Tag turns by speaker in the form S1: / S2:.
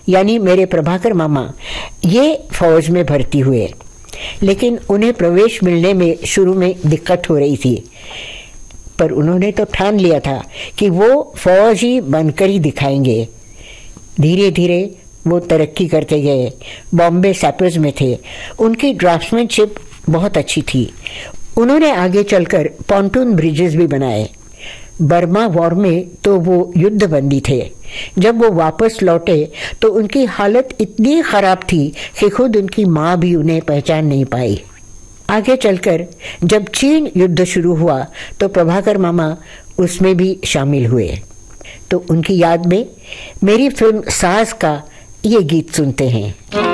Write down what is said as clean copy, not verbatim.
S1: यानी मेरे प्रभाकर मामा ये फौज में भर्ती हुए, लेकिन उन्हें प्रवेश मिलने में शुरू में दिक्कत हो रही थी, पर उन्होंने तो ठान लिया था कि वो फौज ही बनकर ही दिखाएंगे। धीरे धीरे वो तरक्की करते गए। बॉम्बे सैपर्स में थे। उनकी ड्राफ्ट्समैनशिप बहुत अच्छी थी। उन्होंने आगे चलकर पॉन्टून ब्रिजेस भी बनाए। बर्मा वॉर में तो वो युद्धबंदी थे। जब वो वापस लौटे तो उनकी हालत इतनी खराब थी कि खुद उनकी माँ भी उन्हें पहचान नहीं पाई। आगे चलकर जब चीन युद्ध शुरू हुआ तो प्रभाकर मामा उसमें भी शामिल हुए। तो उनकी याद में मेरी फिल्म सास का ये गीत सुनते हैं।